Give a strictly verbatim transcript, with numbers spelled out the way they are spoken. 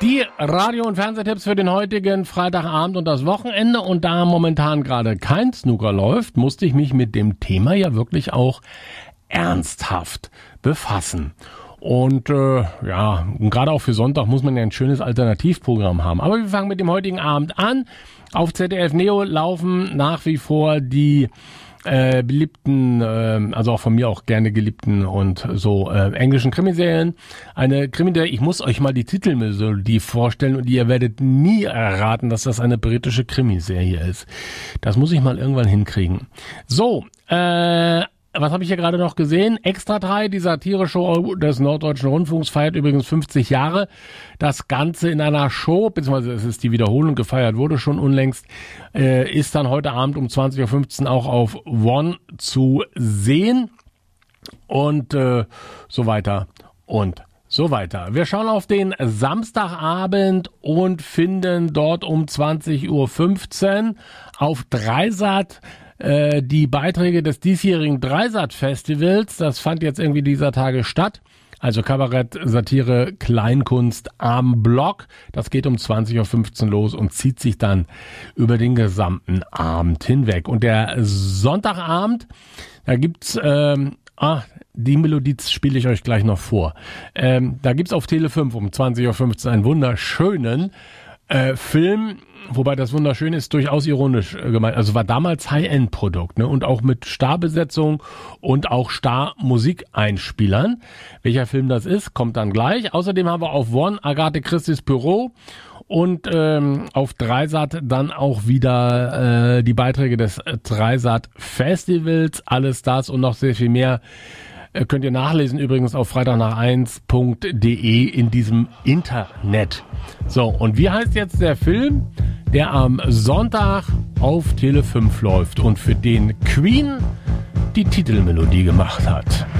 Die Radio- und Fernsehtipps für den heutigen Freitagabend und das Wochenende. Und da momentan gerade kein Snooker läuft, musste ich mich mit dem Thema ja wirklich auch ernsthaft befassen. Und äh, ja, gerade auch für Sonntag muss man ja ein schönes Alternativprogramm haben. Aber wir fangen mit dem heutigen Abend an. Auf Z D F Neo laufen nach wie vor die äh, beliebten, äh, also auch von mir auch gerne geliebten und so äh, englischen Krimiserien. Eine Krimiserie, ich muss euch mal die Titelmelodie vorstellen und ihr werdet nie erraten, dass das eine britische Krimiserie ist. Das muss ich mal irgendwann hinkriegen. So, äh... was habe ich hier gerade noch gesehen? Extra drei, die Satire-Show des Norddeutschen Rundfunks, feiert übrigens fünfzig Jahre. Das Ganze in einer Show, beziehungsweise es ist die Wiederholung, gefeiert wurde schon unlängst, äh, ist dann heute Abend um zwanzig Uhr fünfzehn auch auf One zu sehen. Und äh, so weiter und so weiter. Wir schauen auf den Samstagabend und finden dort um zwanzig Uhr fünfzehn auf Dreisat die Beiträge des diesjährigen Dreisat-Festivals. Das fand jetzt irgendwie dieser Tage statt. Also Kabarett, Satire, Kleinkunst am Block. Das geht um zwanzig Uhr fünfzehn los und zieht sich dann über den gesamten Abend hinweg. Und der Sonntagabend, da gibt's, ähm, ah, die Melodie spiele ich euch gleich noch vor. Ähm, da gibt's auf Tele fünf um zwanzig Uhr fünfzehn einen wunderschönen äh, Film, wobei das wunderschön ist, durchaus ironisch gemeint. Also war damals High-End-Produkt, ne? Und auch mit Starbesetzung und auch Star-Musikeinspielern. Welcher Film das ist, kommt dann gleich. Außerdem haben wir auf One Agathe Christie's Büro und ähm, auf Dreisat dann auch wieder äh, die Beiträge des Dreisat Festivals. Alles das und noch sehr viel mehr könnt ihr nachlesen, übrigens auf freitag nach eins punkt de in diesem Internet. So, und wie heißt jetzt der Film, der am Sonntag auf Tele fünf läuft und für den Queen die Titelmelodie gemacht hat?